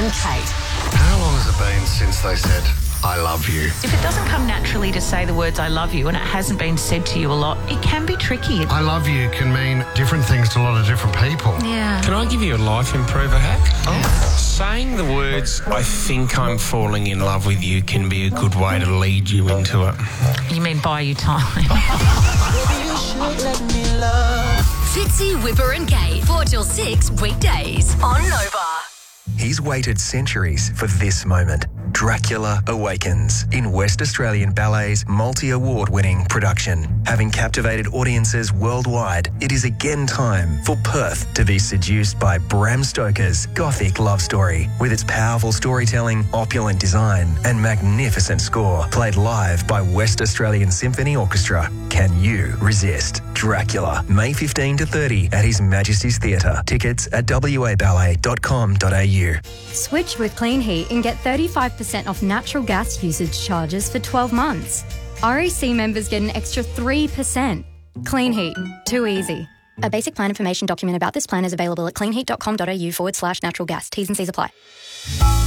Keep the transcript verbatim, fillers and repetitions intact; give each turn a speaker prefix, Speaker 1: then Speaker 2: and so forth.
Speaker 1: and Kate.
Speaker 2: How long has it been since they said, I love you?
Speaker 3: If it doesn't come naturally to say the words I love you and it hasn't been said to you a lot, it can be tricky.
Speaker 2: I love you can mean different things to a lot of different people.
Speaker 3: Yeah.
Speaker 4: Can I give you a life improver hack? Oh. Saying the words, I think I'm falling in love with you, can be a good way to lead you into it.
Speaker 3: You mean buy you time?
Speaker 1: Fitzy, Whipper and Kate, four till six weekdays on Nova.
Speaker 5: He's waited centuries for this moment. Dracula Awakens in West Australian Ballet's multi-award-winning production. Having captivated audiences worldwide, it is again time for Perth to be seduced by Bram Stoker's gothic love story. With its powerful storytelling, opulent design and magnificent score, played live by West Australian Symphony Orchestra. Can you resist? Dracula, May fifteenth to thirtieth at His Majesty's Theatre. Tickets at w a ballet dot com dot a u.
Speaker 6: Switch with Clean Heat and get thirty-five percent off natural gas usage charges for twelve months. R A C members get an extra three percent. Clean Heat. Too easy. A basic plan information document about this plan is available at cleanheat dot com dot a u forward slash natural gas. T's and C's apply.